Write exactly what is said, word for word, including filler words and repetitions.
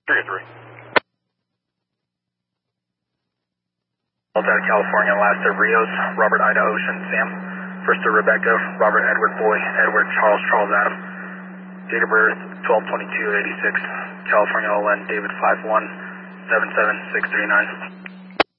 thirty-three. Delta California, last of Rios, Robert Ida Ocean Sam. First to Rebecca, Robert Edward Boy, Edward Charles Charles Adam. Date of birth twelve twenty-two eighty-six. California O L N David five one seven seven six three nine.